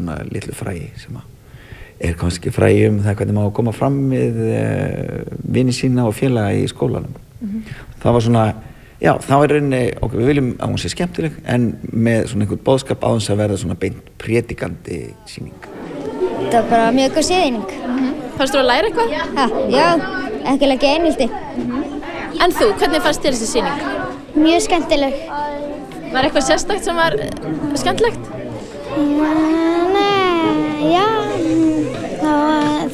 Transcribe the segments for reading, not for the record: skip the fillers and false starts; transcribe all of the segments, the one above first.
svona litlu fræi sem kannski fræi það hvernig má koma fram við vini sína og félaga í skólanum. Það var svona, já, það var rauninni, við viljum að hún sé skemmtileg en með svona einhvern boðskap á þess að verða svona beint prédikandi sýning. Það var bara mjög góð sýning. Fannst þú að læra eitthvað? Já, ekki leggja einelti. En þú, hvernig fannst þér þessi sýning? Mjög skemmtileg. Var eitthvað sérstakt sem var skemmtilegt? Nei, já, það var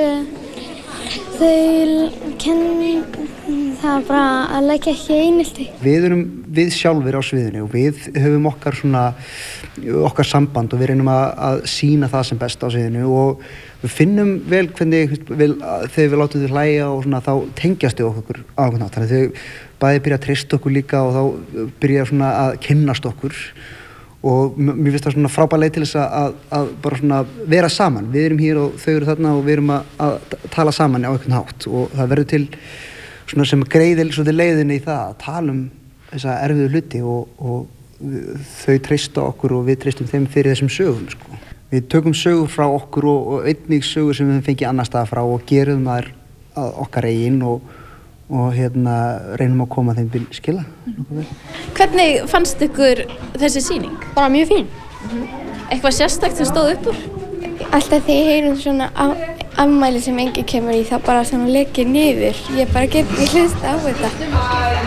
það var bara að leggja ekki einelti. Við erum við sjálfur á sviðinu og við höfum okkar samband og við reynum að sýna það sem best á sviðinu og við finnum vel hvernig þegar við látum þau hlæja og svona, þá tengjast þau okkur á einhvern hátt. Þannig þau bæði byrja að treysta okkur líka og þá byrja svona að kynnast okkur og mér finnst það svona frábær leið til þess að bara svona vera saman. Við erum hér og þau eru þarna og við erum að tala saman á einhvern hátt og það verður til svona sem greiðir svolítið leiðinni í það að tala þessa erfiðu hluti og þau treysta okkur og við treystum þeim fyrir þessum sögum, sko. Við tökum sögur frá okkur og einnig sögur sem við fengið annar staðar frá og gerum þær að okkar eigin og reynum að koma þeim til skila. Hvernig fannst ykkur þessi sýning? Bara mjög fín. Eitthvað sérstakt sem stóð upp úr? Alltaf þegar ég heyrum svona afmæli sem enginn kemur í, þá bara svona leggir niður. Ég bara get ekki hlusta á þetta.